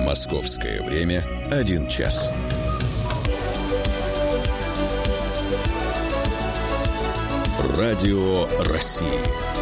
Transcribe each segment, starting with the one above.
Московское время 1 час. Радио России.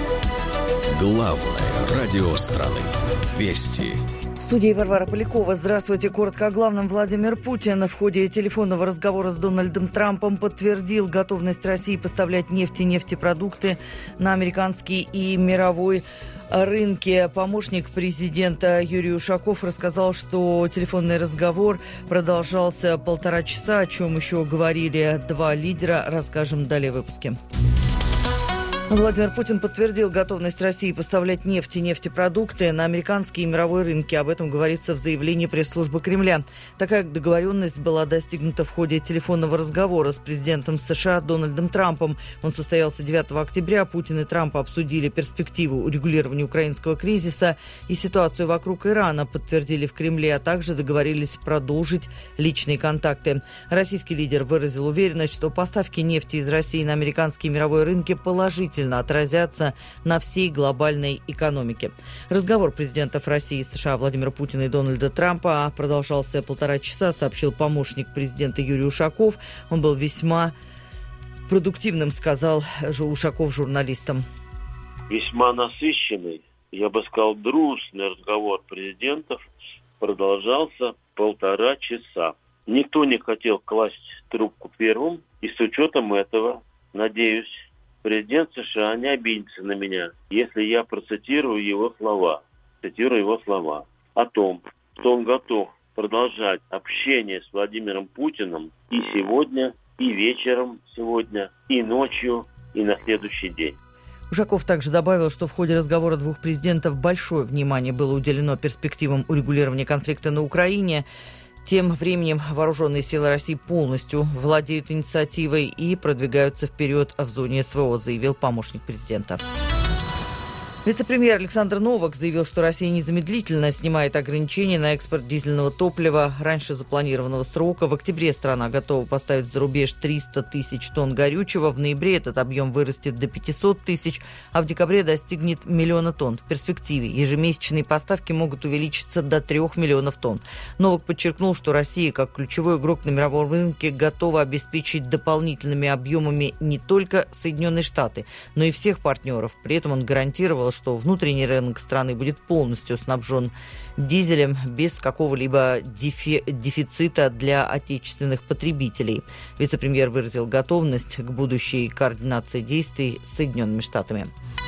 Главное радио страны. Вести. В студии Варвара Полякова. Здравствуйте. Коротко о главном. Владимир Путин в ходе телефонного разговора с Дональдом Трампом подтвердил готовность России поставлять нефть и нефтепродукты на американский и мировой рынке. Помощник президента Юрий Ушаков рассказал, что телефонный разговор продолжался 1,5 часа. О чем еще говорили два лидера, расскажем далее в выпуске. Владимир Путин подтвердил готовность России поставлять нефть и нефтепродукты на американские и мировой рынки. Об этом говорится в заявлении пресс-службы Кремля. Такая договоренность была достигнута в ходе телефонного разговора с президентом США Дональдом Трампом. Он состоялся 9 октября. Путин и Трамп обсудили перспективу урегулирования украинского кризиса и ситуацию вокруг Ирана, подтвердили в Кремле, а также договорились продолжить личные контакты. Российский лидер выразил уверенность, что поставки нефти из России на американские и мировые рынки положительно отразятся на всей глобальной экономике. Разговор президентов России и США Владимира Путина и Дональда Трампа продолжался 1,5 часа, сообщил помощник президента Юрий Ушаков. Он был весьма продуктивным, сказал Ушаков журналистам. Весьма насыщенный, я бы сказал, дружный разговор президентов продолжался 1,5 часа. Никто не хотел класть трубку первым, и с учетом этого, надеюсь, президент США не обидится на меня, если я процитирую его слова. О том, что он готов продолжать общение с Владимиром Путиным и сегодня, и вечером сегодня, и ночью, и на следующий день. Ушаков также добавил, что в ходе разговора двух президентов большое внимание было уделено перспективам урегулирования конфликта на Украине. Тем временем вооруженные силы России полностью владеют инициативой и продвигаются вперед в зоне СВО, заявил помощник президента. Вице-премьер Александр Новак заявил, что Россия незамедлительно снимает ограничения на экспорт дизельного топлива раньше запланированного срока. В октябре страна готова поставить за рубеж 300 тысяч тонн горючего. В ноябре этот объем вырастет до 500 тысяч, а в декабре достигнет 1 миллиона тонн. В перспективе ежемесячные поставки могут увеличиться до 3 миллионов тонн. Новак подчеркнул, что Россия, как ключевой игрок на мировом рынке, готова обеспечить дополнительными объемами не только Соединенные Штаты, но и всех партнеров. При этом он гарантировал, что внутренний рынок страны будет полностью снабжен дизелем без какого-либо дефицита для отечественных потребителей. Вице-премьер выразил готовность к будущей координации действий с Соединенными Штатами.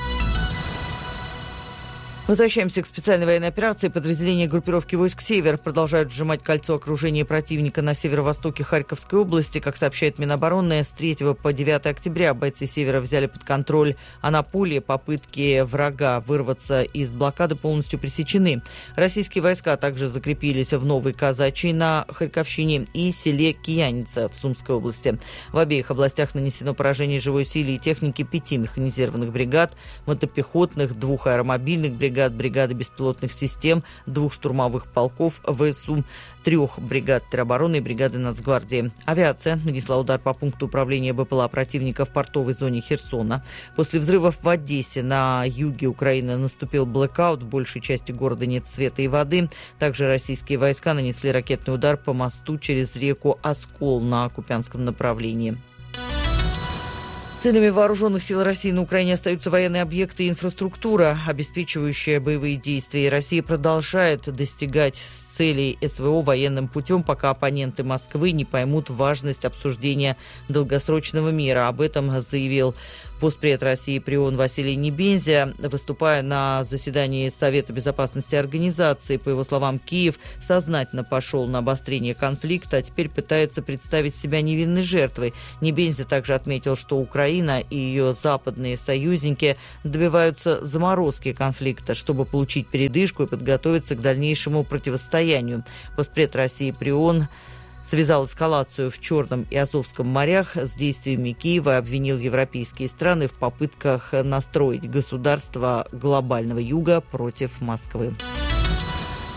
Возвращаемся к специальной военной операции. Подразделения группировки войск «Север» продолжают сжимать кольцо окружения противника на северо-востоке Харьковской области. Как сообщает Минобороны, с 3 по 9 октября бойцы «Севера» взяли под контроль Анаполе. Попытки врага вырваться из блокады полностью пресечены. Российские войска также закрепились в Новой Казачьей на Харьковщине и селе Кияница в Сумской области. В обеих областях нанесено поражение живой силе и техники 5 механизированных бригад, мотопехотных, 2 аэромобильных бригад, бригады беспилотных систем, 2 штурмовых полков ВСУ, 3 бригад теробороны и бригады Нацгвардии. Авиация нанесла удар по пункту управления БПЛА противника в портовой зоне Херсона. После взрывов в Одессе на юге Украины наступил блэкаут. В большей части города нет света и воды. Также российские войска нанесли ракетный удар по мосту через реку Оскол на Купянском направлении. Целями вооруженных сил России на Украине остаются военные объекты и инфраструктура, обеспечивающая боевые действия. И Россия продолжает достигать целей СВО военным путем, пока оппоненты Москвы не поймут важность обсуждения долгосрочного мира. Об этом заявил постпред России при ООН Василий Небензя, выступая на заседании Совета безопасности организации. По его словам, Киев сознательно пошел на обострение конфликта, а теперь пытается представить себя невинной жертвой. Небензя также отметил, что Украина и ее западные союзники добиваются заморозки конфликта, чтобы получить передышку и подготовиться к дальнейшему противостоянию. Постпред России при ООН связал эскалацию в Черном и Азовском морях с действиями Киева и обвинил европейские страны в попытках настроить государства глобального юга против Москвы.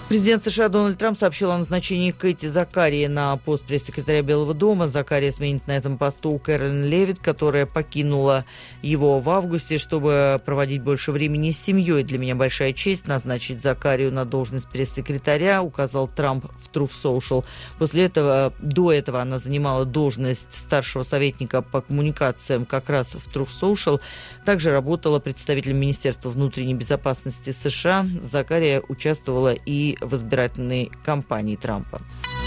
Президент США Дональд Трамп сообщил о назначении Кэти Закарии на пост пресс-секретаря Белого дома. Закария сменит на этом посту Кэролин Левитт, которая покинула его в августе, чтобы проводить больше времени с семьей. «Для меня большая честь назначить Закарию на должность пресс-секретаря», указал Трамп в Truth Social. До этого она занимала должность старшего советника по коммуникациям как раз в Truth Social. Также работала представителем Министерства внутренней безопасности США. Закария участвовала и в избирательной кампании Трампа.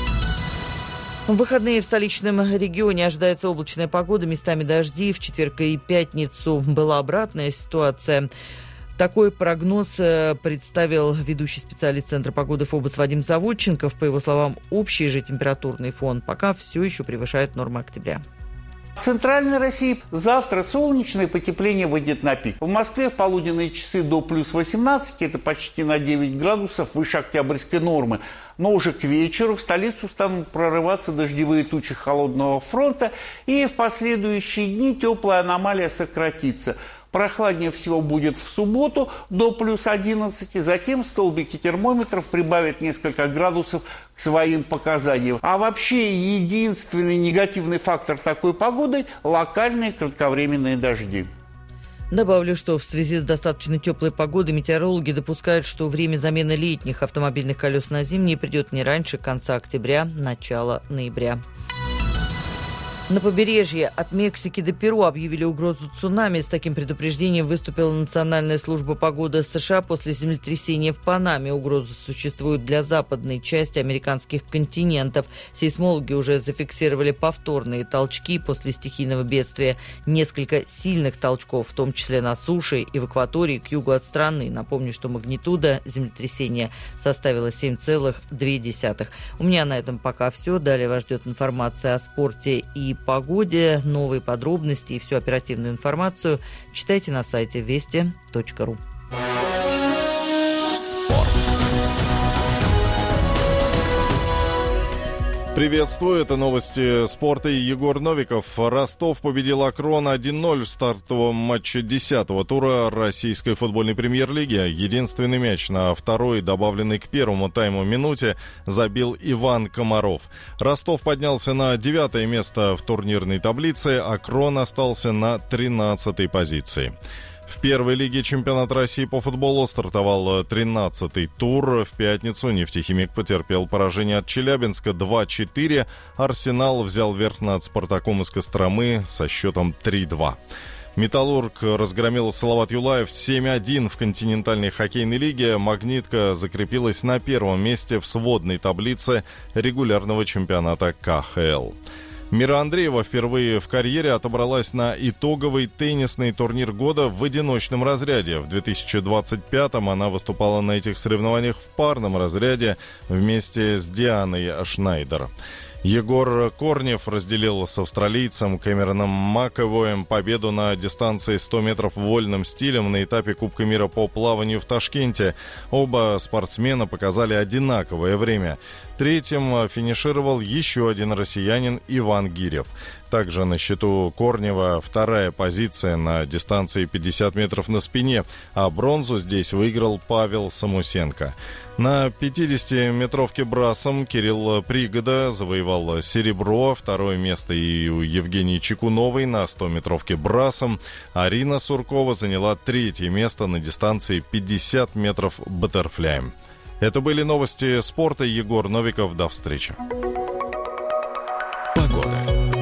В выходные в столичном регионе ожидается облачная погода, местами дожди. В четверг и пятницу была обратная ситуация. Такой прогноз представил ведущий специалист Центра погоды ФОБОС Вадим Заводченков. По его словам, общий же температурный фон пока все еще превышает нормы октября. В Центральной России завтра солнечное, потепление выйдет на пик. В Москве в полуденные часы до плюс 18, это почти на 9 градусов выше октябрьской нормы. Но уже к вечеру в столицу станут прорываться дождевые тучи холодного фронта, и в последующие дни теплая аномалия сократится. Прохладнее всего будет в субботу до плюс 11, затем столбики термометров прибавят несколько градусов к своим показаниям. А вообще единственный негативный фактор такой погоды – локальные кратковременные дожди. Добавлю, что в связи с достаточно теплой погодой метеорологи допускают, что время замены летних автомобильных колес на зимние придет не раньше конца октября, начала ноября. На побережье от Мексики до Перу объявили угрозу цунами. С таким предупреждением выступила Национальная служба погоды США после землетрясения в Панаме. Угроза существует для западной части американских континентов. Сейсмологи уже зафиксировали повторные толчки после стихийного бедствия. Несколько сильных толчков, в том числе на суше и в акватории к югу от страны. Напомню, что магнитуда землетрясения составила 7,2. У меня на этом пока все. Далее вас ждет информация о спорте и погоде, новые подробности и всю оперативную информацию читайте на сайте вести.ру. Спорт. Приветствую, это новости спорта и Егор Новиков. Ростов победил Акрон 1-0 в стартовом матче 10-го тура российской футбольной премьер-лиги. Единственный мяч на второй, добавленный к первому тайму минуте, забил Иван Комаров. Ростов поднялся на 9-е место в турнирной таблице, Акрон остался на 13-й позиции. В первой лиге чемпионата России по футболу стартовал 13-й тур. В пятницу «Нефтехимик» потерпел поражение от Челябинска 2-4. «Арсенал» взял верх над «Спартаком» из Костромы со счетом 3-2. «Металлург» разгромил «Салават Юлаев» 7-1 в континентальной хоккейной лиге. «Магнитка» закрепилась на первом месте в сводной таблице регулярного чемпионата КХЛ. Мира Андреева впервые в карьере отобралась на итоговый теннисный турнир года в одиночном разряде. В 2025-м она выступала на этих соревнованиях в парном разряде вместе с Дианой Шнайдер. Егор Корнев разделил с австралийцем Кэмероном Маковоем победу на дистанции 100 метров вольным стилем на этапе Кубка мира по плаванию в Ташкенте. Оба спортсмена показали одинаковое время. Третьим финишировал еще один россиянин Иван Гирев. Также на счету Корнева вторая позиция на дистанции 50 метров на спине, а бронзу здесь выиграл Павел Самусенко. На 50-метровке брасом Кирилл Пригода завоевал серебро, второе место и у Евгении Чекуновой на 100-метровке брасом. Арина Суркова заняла третье место на дистанции 50 метров баттерфляем. Это были новости спорта. Егор Новиков. До встречи. Погода.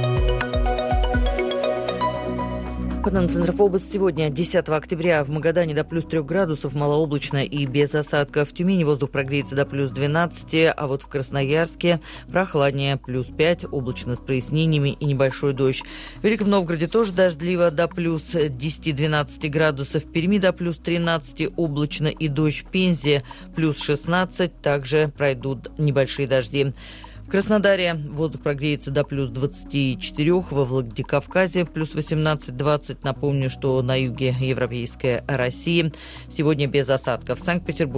По данным Центра ФОБОС, сегодня, 10 октября, в Магадане до плюс 3 градусов, малооблачно и без осадков. В Тюмени воздух прогреется до плюс 12, а вот в Красноярске прохладнее, плюс 5, облачно с прояснениями и небольшой дождь. В Великом Новгороде тоже дождливо, до плюс 10-12 градусов. В Перми до плюс 13, облачно и дождь. В Пензе плюс 16, также пройдут небольшие дожди. В Краснодаре воздух прогреется до плюс 24, во Владикавказе плюс 18-20. Напомню, что на юге европейской России сегодня без осадков. В Санкт-Петербурге